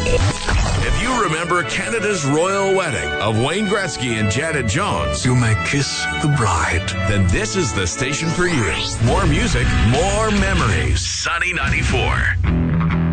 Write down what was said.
If you remember Canada's royal wedding of Wayne Gretzky and Janet Jones, You may kiss the bride. then this is the station for you. More music, more memories. Sunny 94.